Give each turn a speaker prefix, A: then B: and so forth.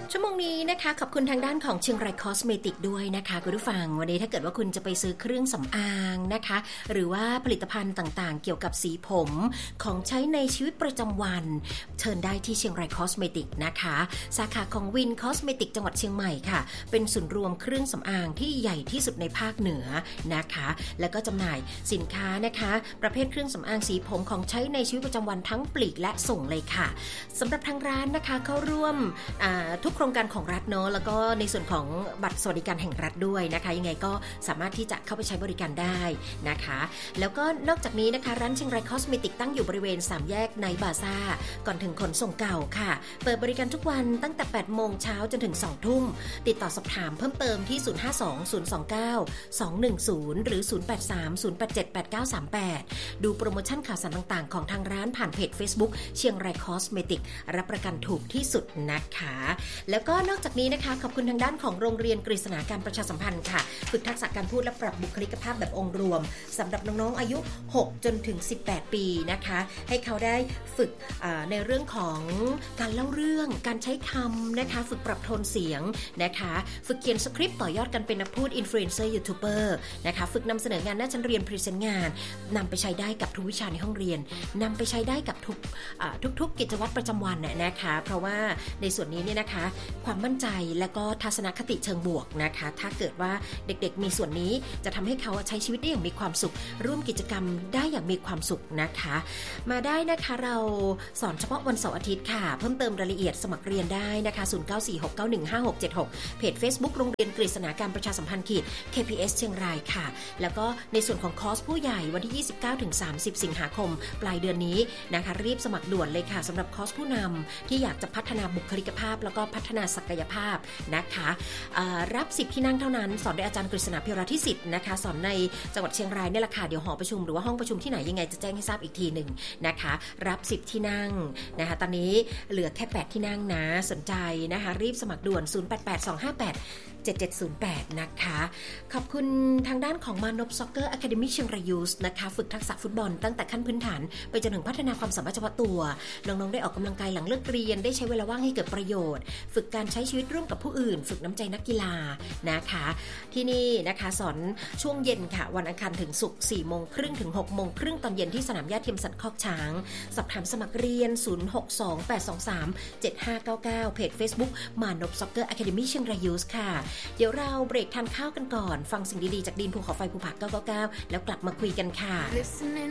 A: ชั่วโมงนี้นะคะขอบคุณทางด้านของเชียงรายคอสเมติกด้วยนะคะคุณผู้ฟังวันนี้ถ้าเกิดว่าคุณจะไปซื้อเครื่องสำอางนะคะหรือว่าผลิตภัณฑ์ต่างๆเกี่ยวกับสีผมของใช้ในชีวิตประจำวันเชิญได้ที่เชียงรายคอสเมติกนะคะสาขาของวินคอสเมติกจังหวัดเชียงใหม่ค่ะเป็นศูนย์รวมเครื่องสำอางที่ใหญ่ที่สุดในภาคเหนือนะคะแล้วก็จำหน่ายสินค้านะคะประเภทเครื่องสำอางสีผมของใช้ในชีวิตประจำวันทั้งปลีกและส่งเลยค่ะสำหรับทางร้านนะคะเขาร่วมทุกโครงการของรัฐเนาะแล้วก็ในส่วนของบัตรสวัสดิการแห่งรัฐด้วยนะคะยังไงก็สามารถที่จะเข้าไปใช้บริการได้นะคะแล้วก็นอกจากนี้นะคะร้านเชียงรายคอสเมติกตั้งอยู่บริเวณ3แยกไนท์บาซ่าก่อนถึงขนส่งเก่าค่ะเปิดบริการทุกวันตั้งแต่ 8 โมงเช้าจนถึง 2 ทุ่มติดต่อสอบถามเพิ่มเติมที่ 052-029-210 หรือ 083-087-8938 ดูโปรโมชั่นข่าวสารต่างๆของทางร้านผ่านเพจ Facebook เชียงรายคอสเมติกรับประกันถูกที่สุดนะคะแล้วก็นอกจากนี้นะคะขอบคุณทางด้านของโรงเรียนกฤษณาการประชาสัมพันธ์ค่ะฝึกทักษะการพูดและปรับบุคลิกภาพแบบองค์รวมสำหรับน้องๆอายุ6จนถึง18ปีนะคะให้เขาได้ฝึกในเรื่องของการเล่าเรื่องการใช้คำนะคะฝึกปรับโทนเสียงนะคะฝึกเขียนสคริปต์ต่อยอดกันเป็นนักพูดอินฟลูเอนเซอร์ยูทูบเบอร์นะคะฝึกนำเสนองานหน้าชั้นเรียนพรีเซนต์งานนำไปใช้ได้กับทุกวิชาในห้องเรียนนำไปใช้ได้กับทุกกิจวัตรประจำวันนะคะเพราะว่าในส่วนนี้เนี่ยนะคะความมั่นใจและก็ทัศนคติเชิงบวกนะคะถ้าเกิดว่าเด็กๆมีส่วนนี้จะทำให้เขาใช้ชีวิตได้อย่างมีความสุขร่วมกิจกรรมได้อย่างมีความสุขนะคะมาได้นะคะเราสอนเฉพาะวันเสาร์อาทิตย์ค่ะเพิ่มเติมรายละเอียดสมัครเรียนได้นะคะ0946915676เพจ Facebook โรงเรียนกฤษณาการประชาสัมพันธ์ KPS เชียงรายค่ะแล้วก็ในส่วนของคอร์สผู้ใหญ่วันที่ 29-30 สิงหาคมปลายเดือนนี้นะคะรีบสมัครด่วนเลยค่ะสำหรับคอร์สผู้นำที่อยากจะพัฒนาบุคลิกภาพแล้วก็พัฒนาศักยภาพนะคะรับ10ที่นั่งเท่านั้นสอนโดยอาจารย์กฤษณาภิราธิสิทธิ์นะคะสอนในจังหวัดเชียงรายนี่แหละค่ะเดี๋ยวหอประชุมหรือว่าห้องประชุมที่ไหนยังไงจะแจ้งให้ทราบอีกทีหนึ่งนะคะรับ10ที่นั่งนะคะตอนนี้เหลือแค่8ที่นั่งนะสนใจนะคะรีบสมัครด่วน0882587708นะคะขอบคุณทางด้านของมานพซ็อกเกอร์อะคาเดมี่เชียงรายยูสนะคะฝึกทักษะฟุตบอลตั้งแต่ขั้นพื้นฐานไปจนถึงพัฒนาความสามารถเฉพาะตัวน้องๆได้ออกกำลังกายหลังเลิกเรียนได้ใช้เวลาว่างให้เกิดประโยชน์ฝึกการใช้ชีวิตร่วมกับผู้อื่นฝึกน้ำใจนักกีฬานะคะที่นี่นะคะสอนช่วงเย็นค่ะวันอังคารถึงศุกร์ 4:30 ถึง 6:30 ตอนเย็นที่สนามหญ้าเทียมสันคอกช้างสอบถามสมัครเรียน 0628237599 เพจ Facebook มานพซ็อกเกอร์อะคาเดมี่เชียงรายยูสค่ะเดี๋ยวเราเบรกทานข้าวกันก่อนฟังสิ่งดีๆจากดินภูเขาไฟภูผา999แล้วกลับมาคุยกันค่ะ